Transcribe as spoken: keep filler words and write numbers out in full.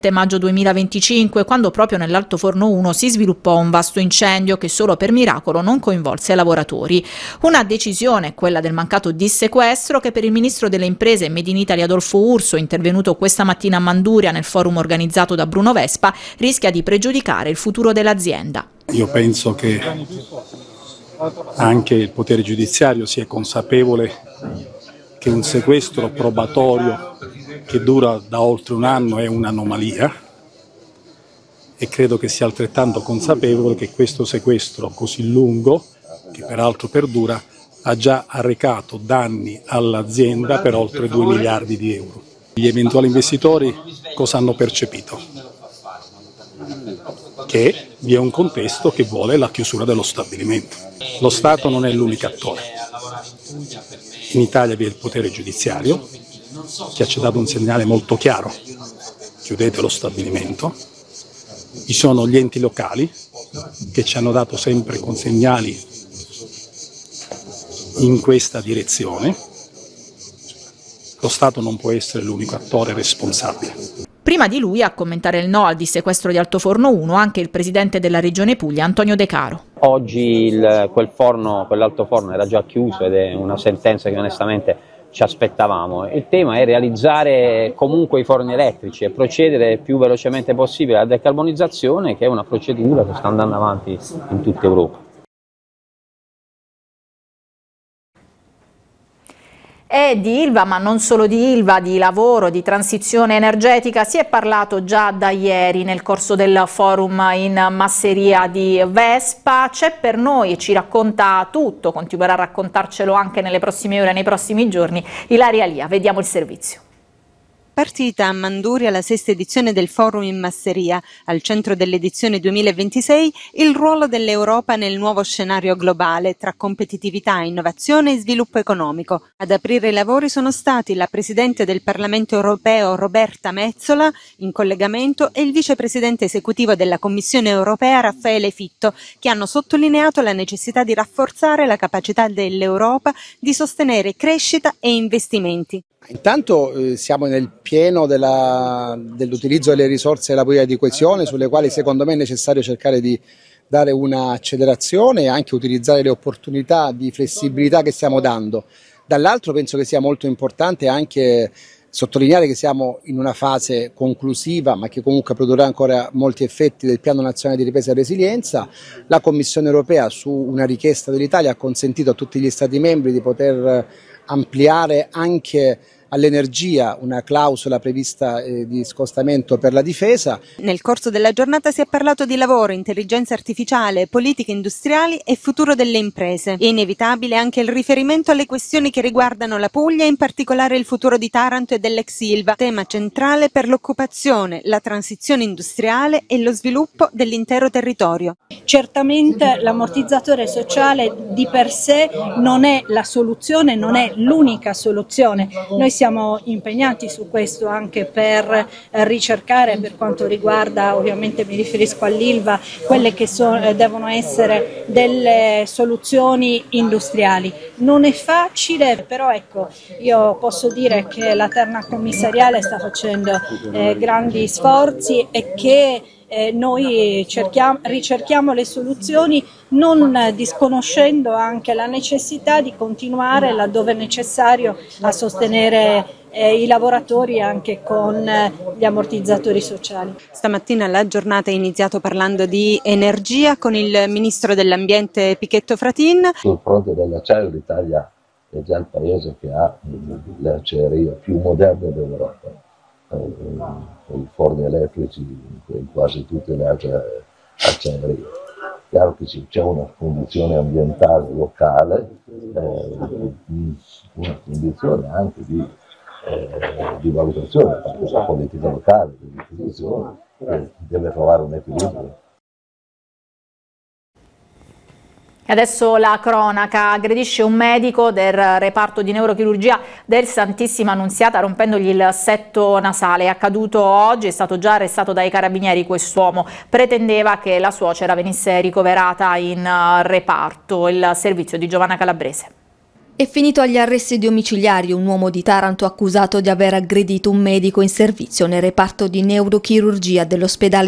maggio duemilaventicinque, quando proprio nell'altoforno uno si sviluppò un vasto incendio che solo per miracolo non coinvolse lavoratori. Una decisione, quella del mancato dissequestro, che per il ministro delle imprese e Made in Italy Adolfo Urso, intervenuto questa mattina a Manduria nel forum organizzato da Bruno Vespa, rischia di pregiudicare il futuro dell'azienda. Io penso che anche il potere giudiziario sia consapevole che un sequestro probatorio che dura da oltre un anno è un'anomalia e credo che sia altrettanto consapevole che questo sequestro così lungo, che peraltro perdura, ha già arrecato danni all'azienda per oltre due miliardi di euro. Gli eventuali investitori cosa hanno percepito? Che vi è un contesto che vuole la chiusura dello stabilimento. Lo Stato non è l'unico attore. In Italia vi è il potere giudiziario che ci ha dato un segnale molto chiaro: chiudete lo stabilimento. Ci sono gli enti locali che ci hanno dato sempre con segnali in questa direzione. Lo Stato non può essere l'unico attore responsabile. Prima di lui a commentare il no al dissequestro di Altoforno uno anche il presidente della Regione Puglia, Antonio De Caro. Oggi il, quel forno, quell'altoforno era già chiuso ed è una sentenza che onestamente ci aspettavamo. Il tema è realizzare comunque i forni elettrici e procedere il più velocemente possibile alla decarbonizzazione, che è una procedura che sta andando avanti in tutta Europa. E di Ilva, ma non solo di Ilva, di lavoro, di transizione energetica, si è parlato già da ieri nel corso del forum in masseria di Vespa. C'è per noi e ci racconta tutto, continuerà a raccontarcelo anche nelle prossime ore, nei prossimi giorni, Ilaria Lia. Vediamo il servizio. Partita a Manduria la sesta edizione del Forum in Masseria, al centro dell'edizione duemilaventisei il ruolo dell'Europa nel nuovo scenario globale tra competitività, innovazione e sviluppo economico. Ad aprire i lavori sono stati la Presidente del Parlamento europeo Roberta Metsola, in collegamento, e il Vicepresidente esecutivo della Commissione europea Raffaele Fitto, che hanno sottolineato la necessità di rafforzare la capacità dell'Europa di sostenere crescita e investimenti. Intanto eh, siamo nel pieno della, dell'utilizzo delle risorse della politica di coesione, sulle quali secondo me è necessario cercare di dare un'accelerazione e anche utilizzare le opportunità di flessibilità che stiamo dando. Dall'altro penso che sia molto importante anche sottolineare che siamo in una fase conclusiva, ma che comunque produrrà ancora molti effetti, del Piano Nazionale di Ripresa e Resilienza. La Commissione europea, su una richiesta dell'Italia, ha consentito a tutti gli Stati membri di poter ampliare anche all'energia una clausola prevista eh, di scostamento per la difesa. Nel corso della giornata si è parlato di lavoro, intelligenza artificiale, politiche industriali e futuro delle imprese. È inevitabile anche il riferimento alle questioni che riguardano la Puglia, in particolare il futuro di Taranto e dell'ex Ilva, tema centrale per l'occupazione, la transizione industriale e lo sviluppo dell'intero territorio. Certamente l'ammortizzatore sociale di per sé non è la soluzione, non è l'unica soluzione. Noi siamo impegnati su questo anche per eh, ricercare, per quanto riguarda, ovviamente mi riferisco all'Ilva, quelle che so, eh, devono essere delle soluzioni industriali. Non è facile, però ecco, io posso dire che la terna commissariale sta facendo eh, grandi sforzi e che Eh, noi cerchiamo, ricerchiamo le soluzioni, non eh, disconoscendo anche la necessità di continuare, laddove necessario, a sostenere eh, i lavoratori anche con eh, gli ammortizzatori sociali. Stamattina la giornata è iniziato parlando di energia con il Ministro dell'Ambiente Pichetto Fratin. Sul fronte dell'acciaio l'Italia è già il paese che ha le acciaierie più moderne d'Europa. I forni elettrici in quasi tutte le altre acciaierie. Chiaro che c'è una condizione ambientale locale, eh, una condizione anche di, eh, di valutazione da parte della politica locale, di istituzione, che deve trovare un equilibrio. Adesso la cronaca: aggredisce un medico del reparto di neurochirurgia del Santissima Annunziata rompendogli il setto nasale. È accaduto oggi, è stato già arrestato dai carabinieri quest'uomo. Pretendeva che la suocera venisse ricoverata in reparto. Il servizio di Giovanna Calabrese. È finito agli arresti domiciliari un uomo di Taranto accusato di aver aggredito un medico in servizio nel reparto di neurochirurgia dell'ospedale